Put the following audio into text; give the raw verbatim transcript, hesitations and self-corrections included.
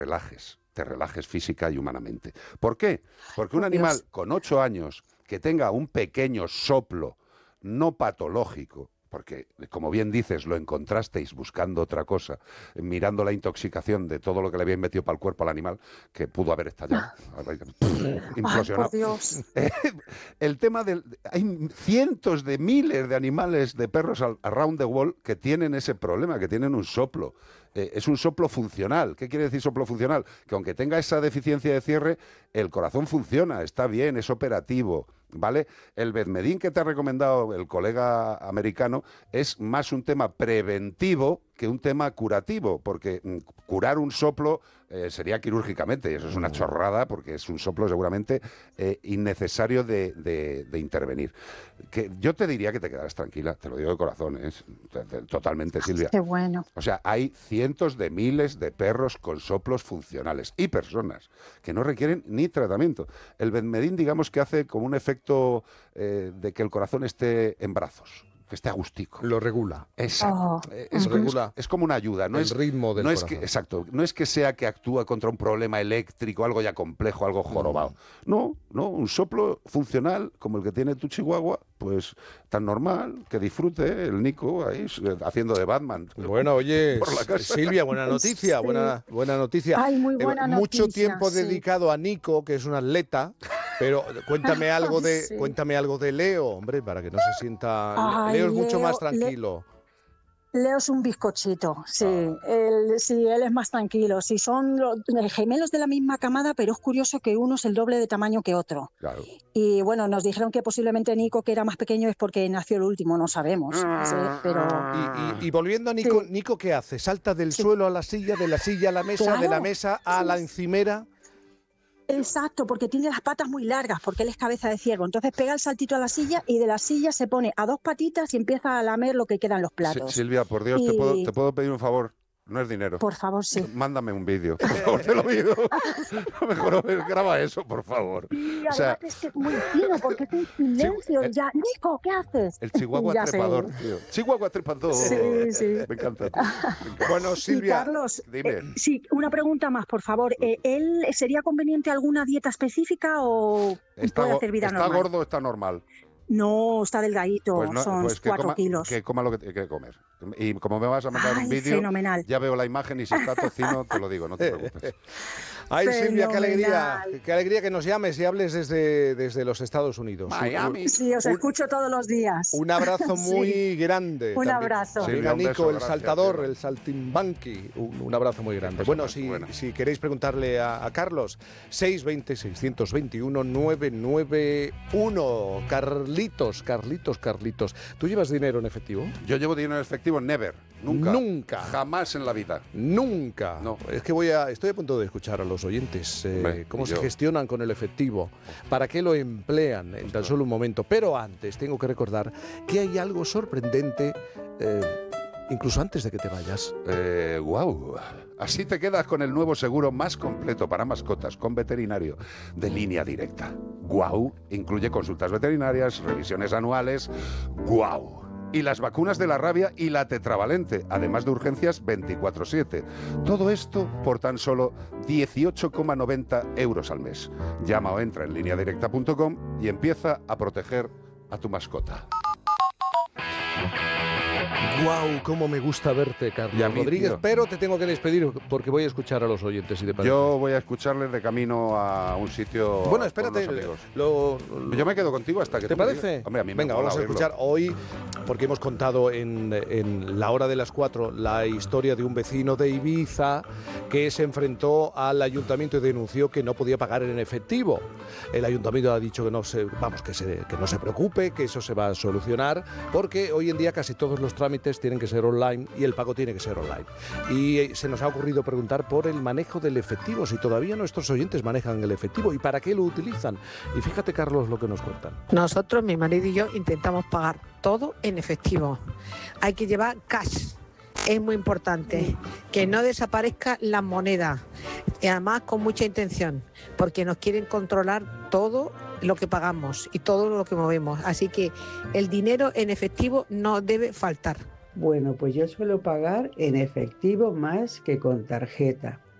relajes, te relajes física y humanamente. ¿Por qué? Porque un Por animal Dios. con ocho años que tenga un pequeño soplo no patológico, porque, como bien dices, lo encontrasteis buscando otra cosa, mirando la intoxicación de todo lo que le habían metido para el cuerpo al animal, que pudo haber estallado, Ay, implosionado. por Dios. El tema del... Hay cientos de miles de animales, de perros al- around the world que tienen ese problema, que tienen un soplo. Eh, es un soplo funcional. ¿Qué quiere decir soplo funcional? Que aunque tenga esa deficiencia de cierre, el corazón funciona, está bien, es operativo, ¿vale? El Bedmedin que te ha recomendado el colega americano es más un tema preventivo que un tema curativo, porque mm, curar un soplo eh, sería quirúrgicamente, y eso es una chorrada, porque es un soplo seguramente eh, innecesario de, de- de intervenir. Que yo te diría que te quedaras tranquila, te lo digo de corazón, es t- t- totalmente, Silvia. Qué bueno. O sea, hay cientos de miles de perros con soplos funcionales y personas que no requieren ni tratamiento. El Bedmedin, digamos que hace como un efecto eh, de que el corazón esté en brazos, que esté agustico. Lo regula. Exacto. Oh, Eh, Es, Lo regula es como una ayuda. No el es, ritmo del no es que, corazón. exacto. No es que sea que actúa contra un problema eléctrico, algo ya complejo, algo jorobado. No, no. Un soplo funcional como el que tiene tu chihuahua, pues tan normal, que disfrute el Nico ahí eh, haciendo de Batman. Bueno, oye, Por la casa. Silvia, buena noticia, Sí. buena, buena noticia. Ay, muy buena mucho noticia, tiempo sí. dedicado a Nico, que es un atleta, pero cuéntame algo de, Sí. cuéntame algo de Leo, hombre, para que no se sienta. Ay, Leo es mucho Leo, más Le- tranquilo. Leo es un bizcochito, sí. Ah. Él, sí, él es más tranquilo. Sí, son los gemelos de la misma camada, pero es curioso que uno es el doble de tamaño que otro. Claro. Y bueno, nos dijeron que posiblemente Nico, que era más pequeño, es porque nació el último, no sabemos. Sí, pero Y, y- y volviendo a Nico, Sí. Nico, ¿qué hace? ¿Salta del Sí. suelo a la silla, de la silla a la mesa, de la Claro. mesa a la encimera? exacto, porque tiene las patas muy largas, porque él es cabeza de ciervo. Entonces pega el saltito a la silla y de la silla se pone a dos patitas y empieza a lamer lo que queda en los Si- platos. Silvia, por Dios, te, Y- puedo, te puedo pedir un favor. No es dinero. Por favor, sí. Mándame un vídeo, por favor, te lo pido. Mejor graba eso, por favor. Y O sea, además es que es muy fino, porque es en silencio. Sí, y ya, Nico, ¿qué haces? el chihuahua Y ya trepador, seguimos. tío. Chihuahua trepador. Sí, sí. Me encanta, tío. Me encanta. Bueno, Y Silvia, Carlos, dime. eh, sí, una pregunta más, por favor. Eh, ¿Él sería conveniente alguna dieta específica o Está, puede go- hacer vida está normal? gordo, está normal. No, está delgadito, Pues, no, son pues que, cuatro coma, kilos. que coma lo que tiene que comer. Y como me vas a mandar un Ay, vídeo, fenomenal. ya veo la imagen y si está tocino, te lo digo, no te preocupes. ay Silvia, qué alegría, Fenomenal. qué alegría que nos llames y hables desde, desde los Estados Unidos. Miami. Sí, os Un- escucho todos los días. Un abrazo Sí. muy grande. Un también. abrazo. Silvia, Silvia, un Nico, beso, el gracias, saltador, Silvia. el saltimbanqui. Un, un abrazo muy grande. cosa Bueno, más si, buena. si queréis preguntarle a, a Carlos, seis veinte, seiscientos veintiuno, novecientos noventa y uno. Carlitos, Carlitos, Carlitos. ¿Tú llevas dinero en efectivo? Yo llevo dinero en efectivo, never, nunca. Nunca. Jamás en la vida. Nunca. No. Es que voy a, estoy a punto de escuchar a los oyentes eh, Hombre, cómo y se yo. gestionan con el efectivo, para qué lo emplean en tan solo un momento. Pero antes tengo que recordar que hay algo sorprendente, eh, incluso antes de que te vayas. Eh, wow. Así te quedas con el nuevo seguro más completo para mascotas con veterinario de Línea Directa. Guau. Incluye consultas veterinarias, revisiones anuales. Guau. Y las vacunas de la rabia y la tetravalente, además de urgencias veinticuatro siete. Todo esto por tan solo dieciocho coma noventa euros al mes. Llama o entra en línea directa punto com y empieza a proteger a tu mascota. ¡Guau! ¡Cómo me gusta verte, Carlos Y a mí, Rodríguez! tío. Pero te tengo que despedir porque voy a escuchar a los oyentes, si te parece. Yo voy a escucharles de camino a un sitio Bueno, con espérate. los amigos. Lo, lo- Yo me quedo contigo hasta que ¿Te tú me parece? digas. Hombre, a mí me Venga, mola vamos a oírlo. escuchar hoy, porque hemos contado en, en la hora de las cuatro la historia de un vecino de Ibiza que se enfrentó al ayuntamiento y denunció que no podía pagar en efectivo. El ayuntamiento ha dicho que no se, vamos, que, se, que no se preocupe, que eso se va a solucionar, porque hoy en día casi todos los trámites tienen que ser online y el pago tiene que ser online. Y eh, se nos ha ocurrido preguntar por el manejo del efectivo, si todavía nuestros oyentes manejan el efectivo y para qué lo utilizan. Y fíjate, Carlos, lo que nos cuentan. Nosotros, mi marido y yo, intentamos pagar todo en efectivo. Hay que llevar cash. Es muy importante que no desaparezca la moneda, y además con mucha intención, porque nos quieren controlar todo lo que pagamos y todo lo que movemos. Así que el dinero en efectivo no debe faltar. Bueno, pues yo suelo pagar en efectivo más que con tarjeta.